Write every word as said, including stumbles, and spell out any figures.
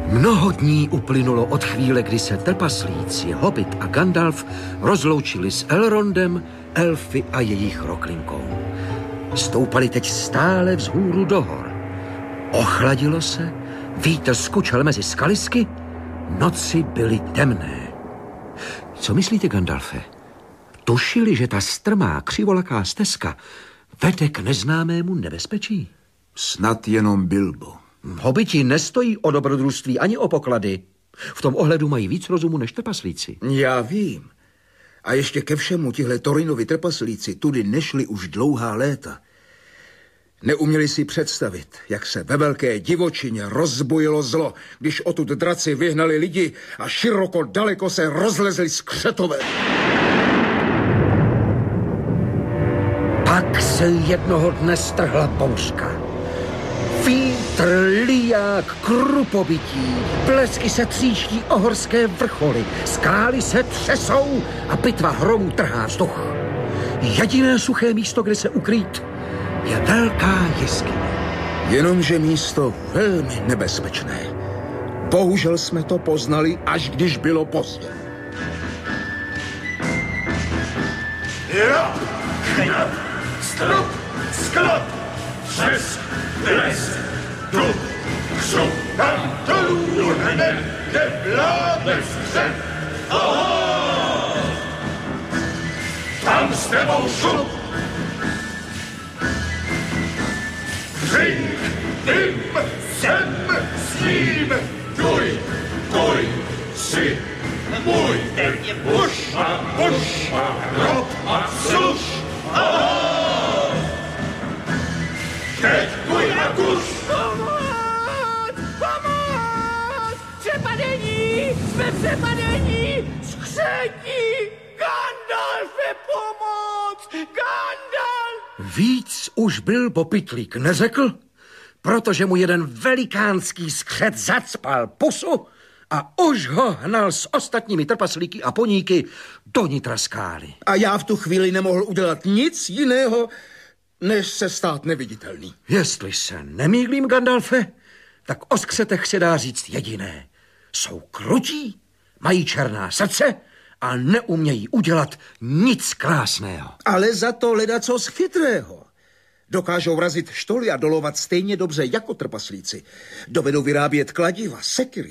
Mnoho dní uplynulo od chvíle, kdy se trpaslíci, Hobbit a Gandalf rozloučili s Elrondem, elfy a jejich roklinkou. Stoupali teď stále vzhůru do hor. Ochladilo se, vítr skučel mezi skalisky, noci byly temné. Co myslíte, Gandalfe? Tušili, že ta strmá, křivolaká stezka vede k neznámému nebezpečí? Snad jenom Bilbo. Hobiti nestojí o dobrodružství ani o poklady. V tom ohledu mají víc rozumu než trpaslíci. Já vím. A ještě ke všemu tihle Thorinovi trpaslíci tudy nešli už dlouhá léta. Neuměli si představit, jak se ve velké divočině rozbojilo zlo, když odtud draci vyhnali lidi a široko daleko se rozlezli skřetové. Pak se jednoho dne strhla bouřka. Vítr líjá k krupobytí, blesky se tříští o horské vrcholy, skály se třesou a bitva hromů trhá vzduch. Jediné suché místo, kde se ukrýt, je velká jeskyně. Jenomže místo velmi nebezpečné. Bohužel jsme to poznali, až když bylo pozdě. Rop, knap, strop, sklop, třesk, les, dub, křup, tam dolů hned, kde vládne střed. Oho! Tam s tebou šup. Řink, dym, sem, s ním, duj, duj, si, můj, puš a puš, rob a sluš. Oho! Teď kuj a kuš. Pomoc! Pomoc! Přepadení! Jsme přepadení! Skřetí! Gandalfe, pomoc! Gandalf! Víc už Bilbo Pytlík neřekl, protože mu jeden velikánský skřet zacpal pusu a už ho hnal s ostatními trpaslíky a poníky do nitra skály. A já v tu chvíli nemohl udělat nic jiného, než se stát neviditelný. Jestli se nemýlím, Gandalfe, tak o skřetech se dá říct jediné. Jsou krutí, mají černá srdce a neumějí udělat nic krásného. Ale za to ledacos chytrého. Dokážou razit štoly a dolovat stejně dobře jako trpaslíci. Dovedou vyrábět kladiva, sekyry,